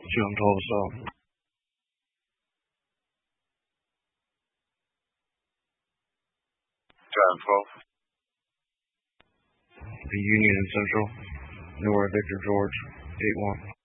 Jim Tulsa. Time 12. The Union and Central. Newark Victor George. 8-1.